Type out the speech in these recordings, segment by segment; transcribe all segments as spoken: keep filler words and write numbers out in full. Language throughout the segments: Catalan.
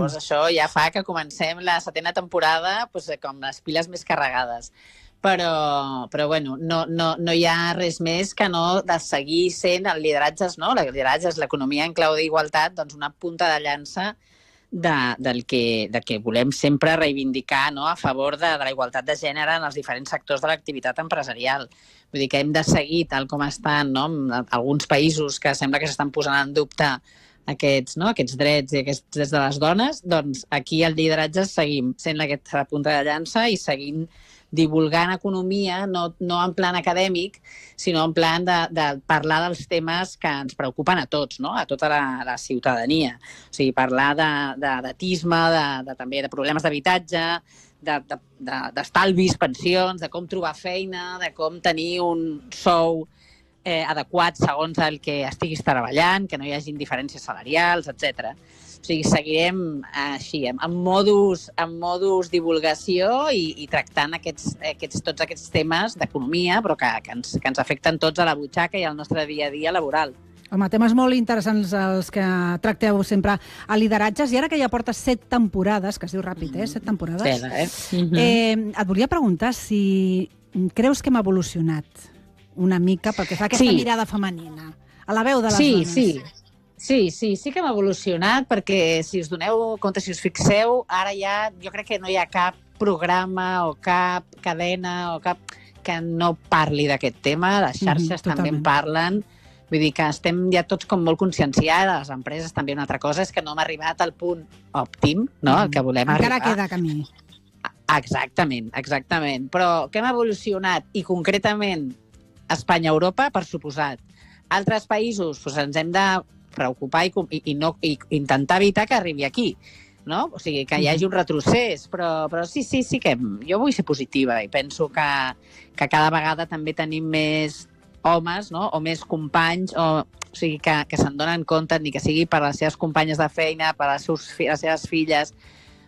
Llavors això ja fa que comencem la setena temporada doncs, com les piles més carregades. Però, però bueno, no, no, no hi ha res més que no de seguir sent el lideratge, no? El lideratge és l'economia en clau d'igualtat, doncs una punta de llança de, del que, de que volem sempre reivindicar, no? A favor de, de la igualtat de gènere en els diferents sectors de l'activitat empresarial. Vull dir que hem de seguir tal com estan, no? Alguns països que sembla que s'estan posant en dubte aquests, no? aquests drets i aquests drets de les dones, doncs aquí al lideratge seguim sent aquesta punta de llança i seguint divulgant economia, no, no en plan acadèmic, sinó en plan de, de parlar dels temes que ens preocupen a tots, no? A tota la, la ciutadania. O sigui, parlar d'edatisme, de, de, de, també de problemes d'habitatge, d'estalvis, de, de, pensions, de com trobar feina, de com tenir un sou eh, adequat segons el que estiguis treballant, que no hi hagi diferències salarials, etcètera. O sigui, seguirem així, en modus, en modus divulgació i, i tractant aquests, aquests, tots aquests temes d'economia, però que, que, ens, que ens afecten tots a la butxaca i al nostre dia a dia laboral. Home, temes molt interessants els que tracteu sempre a lideratges. I ara que ja portes set temporades, que es diu ràpid, eh? Set temporades. Tela, eh? Uh-huh. eh? Et volia preguntar si creus que hem evolucionat una mica pel que fa a aquesta sí. mirada femenina, a la veu de les sí, dones. Sí, sí. Sí, sí, sí que hem evolucionat perquè si us doneu compte, si us fixeu, ara ja jo crec que no hi ha cap programa o cap cadena o cap que no parli d'aquest tema. Les xarxes mm, també en parlen. Vull dir que estem ja tots com molt conscienciades. Les empreses també una altra cosa és que no hem arribat al punt òptim, no? El que volem Encara arribar. queda camí. Exactament, exactament. Però que hem evolucionat i concretament Espanya-Europa, per suposat. Altres països doncs ens hem de preocupar i, i, i, no, i intentar evitar que arribi aquí, no? O sigui, que hi hagi un retrocés, però, però sí, sí, sí que jo vull ser positiva i penso que, que cada vegada també tenim més homes, no? O més companys, o, o sigui, que, que se'n donen compte, ni que sigui per les seves companyes de feina, per les, seus, les seves filles.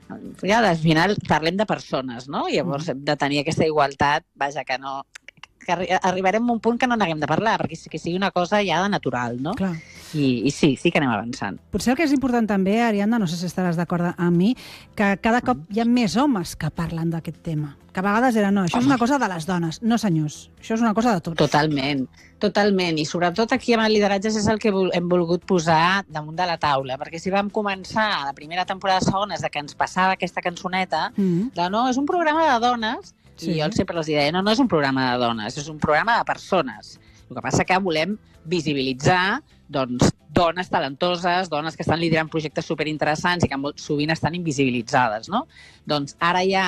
Ja, al final parlem de persones, no? Llavors hem de tenir aquesta igualtat, vaja, que no... que arribarem a un punt que no n'haguem de parlar, perquè que sigui una cosa ja de natural, no? Clar. I, I sí, sí que anem avançant. Potser el que és important també, Ariadna, no sé si estaràs d'acord amb mi, que cada cop hi ha més homes que parlen d'aquest tema. Que a vegades era, no, això és una cosa de les dones. No, senyors, això és una cosa de tots. Totalment, totalment. I sobretot aquí amb el lideratge és el que hem volgut posar damunt de la taula, perquè si vam començar la primera temporada segona de que ens passava aquesta cançoneta, mm-hmm. de no, és un programa de dones. Sí. I jo sempre els deia, no, no és un programa de dones, és un programa de persones. El que passa que volem visibilitzar doncs, dones talentoses, dones que estan liderant projectes superinteressants i que molt sovint estan invisibilitzades, no? Doncs ara ja,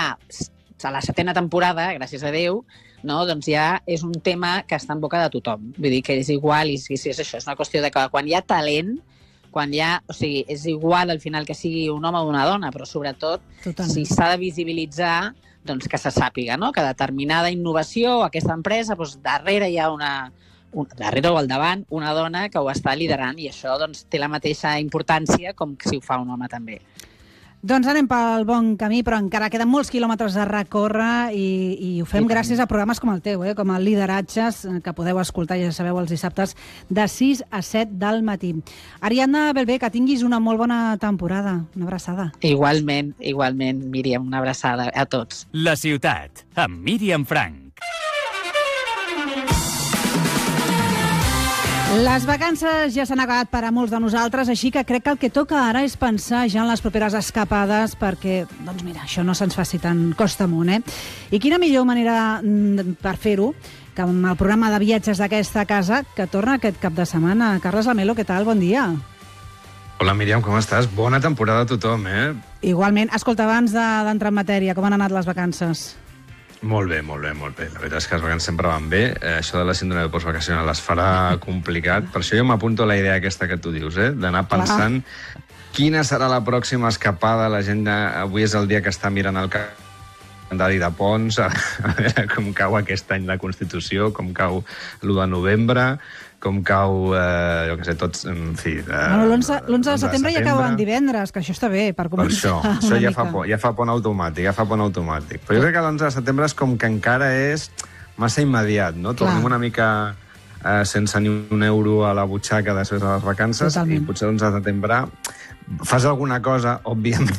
a la setena temporada, gràcies a Déu, no? Doncs ja és un tema que està en boca de tothom. Vull dir que és igual, i si és això, és una qüestió de que quan hi ha talent, quan hi ha, o sigui, és igual al final que sigui un home o una dona, però sobretot, Totalment. si s'ha de visibilitzar, doncs que se sàpiga, no? Que determinada innovació, aquesta empresa, doncs darrere hi ha una, un, darrere o al davant, una dona que ho està liderant i això doncs, té la mateixa importància com si ho fa un home també. Doncs anem pel bon camí, però encara queden molts quilòmetres a recórrer i, i ho fem I gràcies tant. a programes com el teu, eh? Com el Lideratges, que podeu escoltar, ja sabeu, els dissabtes de sis a set del matí. Ariadna Bellver, que tinguis una molt bona temporada. Una abraçada. Igualment, igualment, Míriam, una abraçada a tots. La ciutat, amb Míriam Frank. Les vacances ja s'han acabat per a molts de nosaltres, així que crec que el que toca ara és pensar ja en les properes escapades perquè, doncs mira, això no se'ns faci tan costa amunt, eh? I quina millor manera per fer-ho que amb el programa de viatges d'aquesta casa que torna aquest cap de setmana. Carles Lamelo, què tal? Bon dia. Hola, Míriam, com estàs? Bona temporada a tothom, eh? Igualment. Escolta, abans d'entrar en matèria, com han anat les vacances? Molt bé, molt bé, molt bé. La veritat és que les vacances sempre van bé. Eh, això de la síndrome de postvacacional les farà complicat. Per això jo m'apunto a la idea aquesta que tu dius, eh? D'anar pensant Clar. quina serà la pròxima escapada. La gent de... Avui és el dia que està mirant el calendari de ponts, a veure com cau aquest any la Constitució, com cau l'u de novembre, com cau, eh, jo què sé, tots, en fi... Eh, bueno, l'onze de setembre ja cau en divendres, que això està bé, per començar. Per això, això ja fa, por, ja fa pont automàtic, ja fa pont automàtic. Però jo crec que l'onze de setembre és com que encara és massa immediat, no? Tornem una mica eh, sense ni un euro a la butxaca després de les vacances. Totalment. I potser l'onze de setembre fas alguna cosa, òbviament,